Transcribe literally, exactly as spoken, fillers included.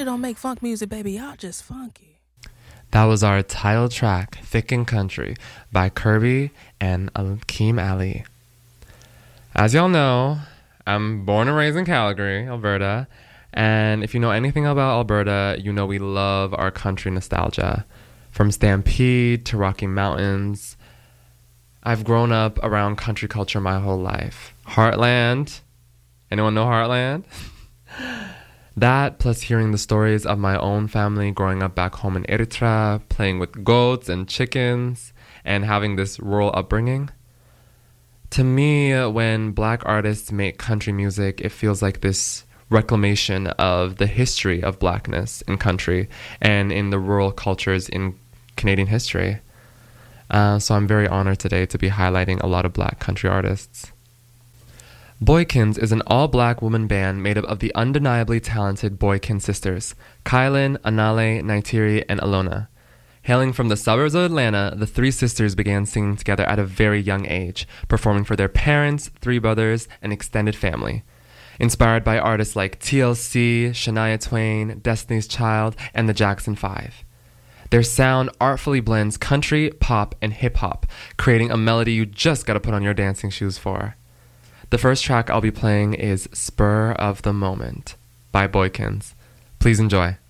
Everybody don't make funk music, baby. Y'all just funky. That was our title track, Thick and Country, by Kirby and Akeem Ali. As y'all know, I'm born and raised in Calgary, Alberta. And if you know anything about Alberta, you know we love our country nostalgia. From Stampede to Rocky Mountains, I've grown up around country culture my whole life. Heartland. Anyone know Heartland? That, plus hearing the stories of my own family growing up back home in Eritrea, playing with goats and chickens, and having this rural upbringing. To me, when black artists make country music, it feels like this reclamation of the history of blackness in country and in the rural cultures in Canadian history. Uh, so I'm very honored today to be highlighting a lot of black country artists. Boykins is an all-black woman band made up of the undeniably talented Boykin sisters, Kylan, Anale, Naitiri, and Alona. Hailing from the suburbs of Atlanta, the three sisters began singing together at a very young age, performing for their parents, three brothers, and extended family. Inspired by artists like T L C, Shania Twain, Destiny's Child, and the Jackson Five. Their sound artfully blends country, pop, and hip-hop, creating a melody you just gotta put on your dancing shoes for. The first track I'll be playing is Spur of the Moment by Boykins. Please enjoy.